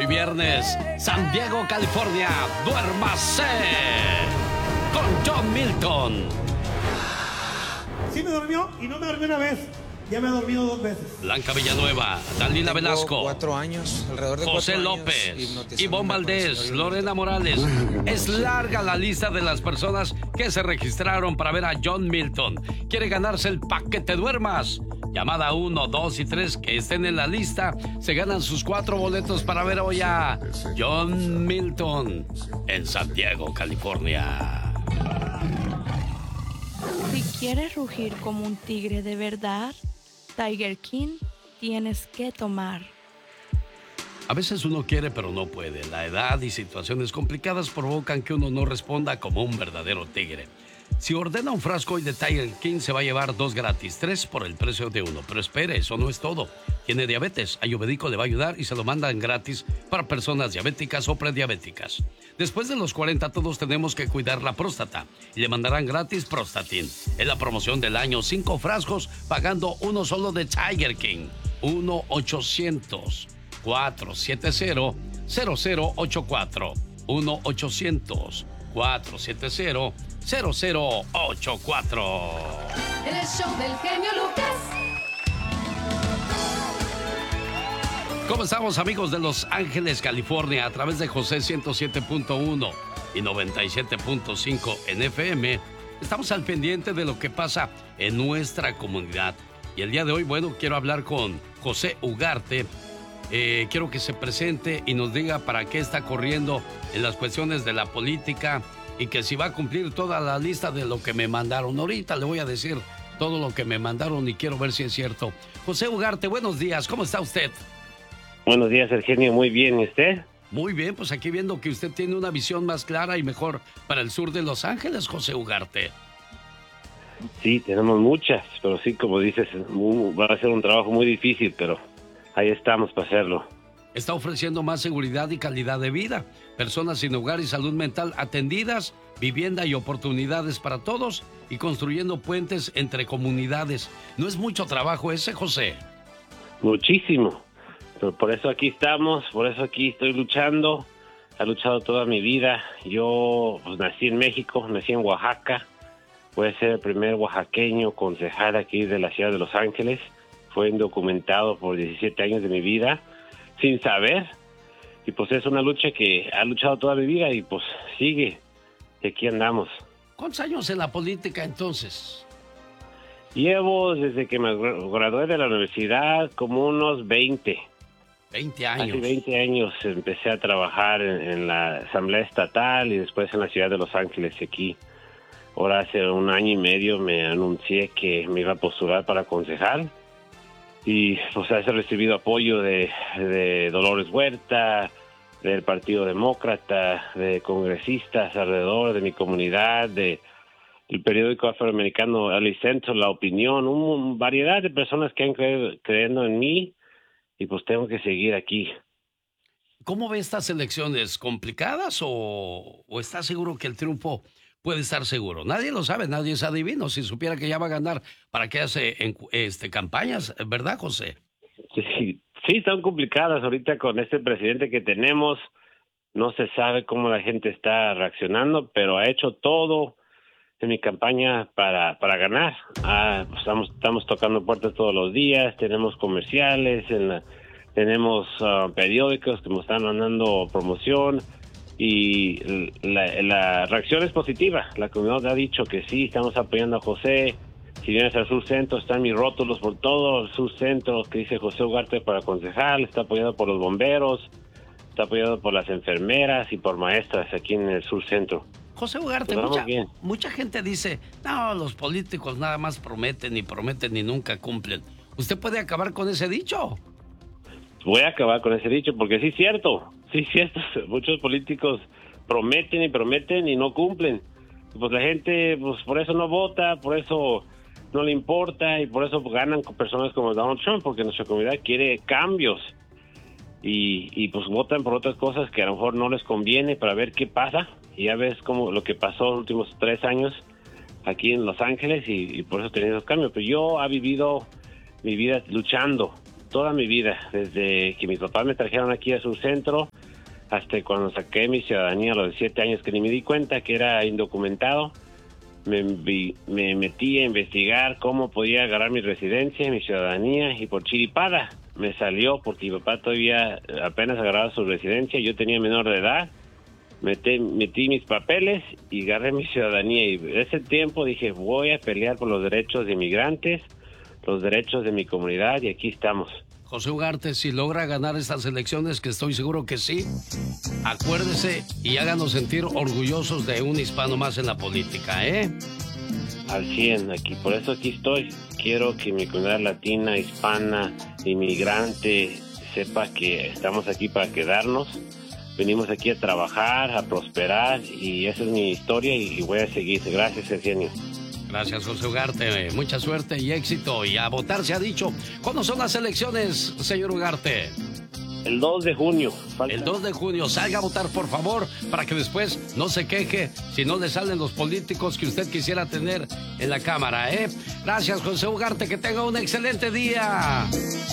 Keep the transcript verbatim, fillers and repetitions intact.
Hoy viernes, San Diego, California, duérmase con John Milton. Sí me durmió y no me dormí una vez. Ya me ha dormido dos veces. Blanca Villanueva, Dalila Tengo Velasco, cuatro años, alrededor de José cuatro López, años, Ivonne Valdés, Lorena Morales. Es larga la lista de las personas que se registraron para ver a John Milton. ¿Quiere ganarse el paquete duermas? Llamada uno, dos y tres que estén en la lista se ganan sus cuatro boletos para ver hoy a John Milton en San Diego, California. Si quieres rugir como un tigre de verdad, Tiger King tienes que tomar. A veces uno quiere pero no puede. La edad y situaciones complicadas provocan que uno no responda como un verdadero tigre. Si ordena un frasco hoy de Tiger King se va a llevar dos gratis, tres por el precio de uno. Pero espere, eso no es todo. Tiene diabetes, Ayurvédico le va a ayudar y se lo mandan gratis para personas diabéticas o prediabéticas. Después de los cuarenta todos tenemos que cuidar la próstata y le mandarán gratis Prostatin. Es la promoción del año, cinco frascos pagando uno solo de Tiger King. uno ochocientos, cuatrocientos setenta, cero cero ocho cuatro. uno ochocientos, cuatrocientos setenta, cero cero ocho cuatro. El show del genio Lucas. ¿Cómo estamos, amigos de Los Ángeles, California? A través de José ciento siete punto uno y noventa y siete punto cinco en F M. Estamos al pendiente de lo que pasa en nuestra comunidad. Y el día de hoy, bueno, quiero hablar con José Ugarte. Eh, quiero que se presente y nos diga para qué está corriendo en las cuestiones de la política y que si va a cumplir toda la lista de lo que me mandaron. Ahorita le voy a decir todo lo que me mandaron y quiero ver si es cierto. José Ugarte, buenos días. ¿Cómo está usted? Buenos días, Eugenio. Muy bien, ¿y usted? Muy bien, pues aquí viendo que usted tiene una visión más clara y mejor para el sur de Los Ángeles, José Ugarte. Sí, tenemos muchas, pero sí, como dices, muy, va a ser un trabajo muy difícil, pero ahí estamos para hacerlo. Está ofreciendo más seguridad y calidad de vida, personas sin hogar y salud mental atendidas, vivienda y oportunidades para todos y construyendo puentes entre comunidades. ¿No es mucho trabajo ese, José? Muchísimo. Pero por eso aquí estamos, por eso aquí estoy luchando. He luchado toda mi vida. Yo pues, nací en México, nací en Oaxaca. Voy a ser el primer oaxaqueño concejal aquí de la ciudad de Los Ángeles. Fue indocumentado por diecisiete años de mi vida, sin saber. Y pues es una lucha que ha luchado toda mi vida y pues sigue. Y aquí andamos. ¿Cuántos años en la política entonces? Llevo desde que me gradué de la universidad como unos veinte. veinte años. Hace veinte años empecé a trabajar en, en la Asamblea Estatal y después en la ciudad de Los Ángeles aquí. Ahora hace un año y medio me anuncié que me iba a postular para concejal y pues he recibido apoyo de, de Dolores Huerta, del Partido Demócrata, de congresistas alrededor de mi comunidad, de el periódico afroamericano L A Central, La Opinión, una variedad de personas que han creído, creyendo en mí. Y pues tengo que seguir aquí. ¿Cómo ve estas elecciones? ¿Complicadas o, o está seguro que el triunfo puede estar seguro? Nadie lo sabe, nadie es adivino. Si supiera que ya va a ganar, ¿para qué hace en, este, campañas? ¿Verdad, José? Sí, sí, están complicadas ahorita con este presidente que tenemos. No se sabe cómo la gente está reaccionando, pero ha hecho todo en mi campaña para, para ganar. Ah, pues estamos, estamos tocando puertas todos los días, tenemos comerciales, en la, tenemos uh, periódicos que me están mandando promoción y la, la reacción es positiva. La comunidad ha dicho que sí, estamos apoyando a José. Si vienes al Sur Centro, están mis rótulos por todo el Sur Centro que dice José Ugarte para concejal, está apoyado por los bomberos, está apoyado por las enfermeras y por maestras aquí en el Sur Centro. José Ugarte, pues mucha, mucha gente dice, no, los políticos nada más prometen y prometen y nunca cumplen. ¿Usted puede acabar con ese dicho? Voy a acabar con ese dicho porque sí es cierto, sí es cierto. Muchos políticos prometen y prometen y no cumplen. Pues la gente, pues por eso no vota, por eso no le importa y por eso ganan con personas como Donald Trump, porque nuestra comunidad quiere cambios. Y, y pues votan por otras cosas que a lo mejor no les conviene para ver qué pasa. Y ya ves como lo que pasó los últimos tres años aquí en Los Ángeles y, y por eso tenemos cambios. Pero yo he vivido mi vida luchando toda mi vida, desde que mis papás me trajeron aquí a su centro, hasta cuando saqué mi ciudadanía a los siete años, que ni me di cuenta que era indocumentado. Me, me metí a investigar cómo podía agarrar mi residencia, mi ciudadanía, y por chiripada me salió, porque mi papá todavía apenas agarraba su residencia, yo tenía menor de edad, metí, metí mis papeles y agarré mi ciudadanía, y en ese tiempo dije, voy a pelear por los derechos de inmigrantes, los derechos de mi comunidad, y aquí estamos. José Ugarte, si logra ganar estas elecciones, que estoy seguro que sí, acuérdese y háganos sentir orgullosos de un hispano más en la política, ¿eh? Al cien, aquí, por eso aquí estoy. Quiero que mi comunidad latina, hispana, inmigrante, sepa que estamos aquí para quedarnos. Venimos aquí a trabajar, a prosperar, y esa es mi historia y voy a seguir. Gracias, Eugenio. Gracias, José Ugarte. Mucha suerte y éxito. Y a votar se ha dicho. ¿Cuándo son las elecciones, señor Ugarte? El dos de junio. Falta. El dos de junio. Salga a votar, por favor, para que después no se queje si no le salen los políticos que usted quisiera tener en la Cámara, ¿eh? Gracias, José Ugarte. Que tenga un excelente día.